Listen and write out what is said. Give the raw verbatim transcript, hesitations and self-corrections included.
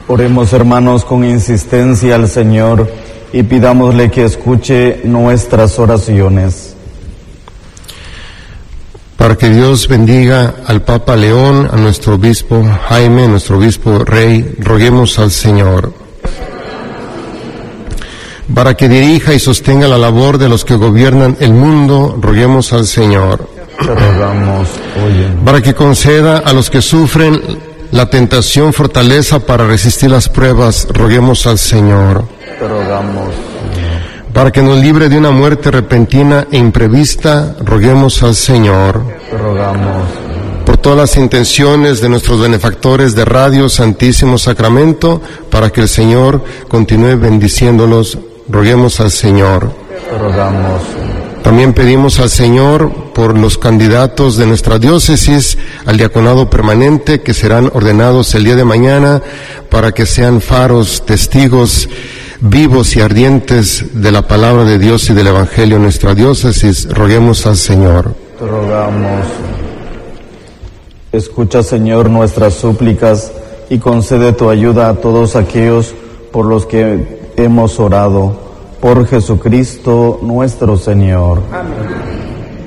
Oremos, hermanos, con insistencia al Señor y pidámosle que escuche nuestras oraciones. Para que Dios bendiga al Papa León, a nuestro obispo Jaime, nuestro obispo rey, roguemos al Señor. Para que dirija y sostenga la labor de los que gobiernan el mundo, roguemos al Señor. Te rogamos, oye. Para que conceda a los que sufren la tentación fortaleza para resistir las pruebas, roguemos al Señor. Te rogamos. Para que nos libre de una muerte repentina e imprevista, roguemos al Señor. Te rogamos. Por todas las intenciones de nuestros benefactores de Radio Santísimo Sacramento, para que el Señor continúe bendiciéndolos, roguemos al Señor. Te rogamos. También pedimos al Señor por los candidatos de nuestra diócesis al diaconado permanente que serán ordenados el día de mañana, para que sean faros, testigos vivos y ardientes de la palabra de Dios y del Evangelio en nuestra diócesis. Roguemos al Señor. Te rogamos. Escucha, Señor, nuestras súplicas y concede tu ayuda a todos aquellos por los que hemos orado. Por Jesucristo nuestro Señor. Amén.